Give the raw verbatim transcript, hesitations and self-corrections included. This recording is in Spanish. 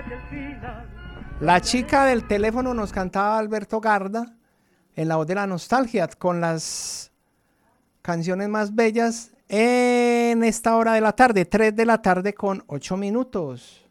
La chica del teléfono nos cantaba Alberto Garda en la voz de la nostalgia con las canciones más bellas en esta hora de la tarde, tres de la tarde con ocho minutos.